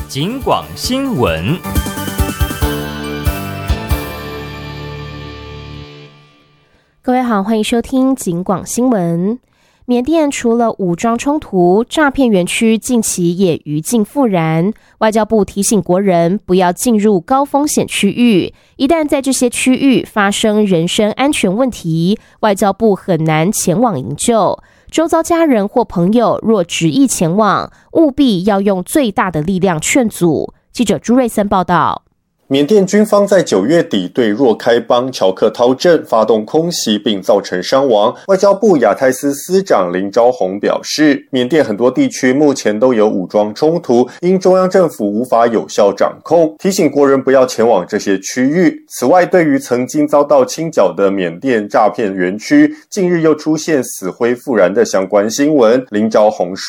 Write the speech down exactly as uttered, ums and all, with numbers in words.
警广新闻。 各位好，欢迎收听警广新闻。缅甸除了武装冲突，诈骗园区近期也余烬复燃。外交部提醒国人不要进入高风险区域，一旦在这些区域发生人身安全问题，外交部很难前往营救。周遭家人或朋友若执意前往，务必要用最大的力量劝阻。记者朱瑞森报道。 缅甸军方在九月底对若开邦乔克涛镇发动空袭，并造成伤亡。外交部亚太司司长林昭宏表示，缅甸很多地区目前都有武装冲突，因中央政府无法有效掌控，提醒国人不要前往这些区域。此外，对于曾经遭到清剿的缅甸诈骗园区，近日又出现死灰复燃的相关新闻，林昭宏说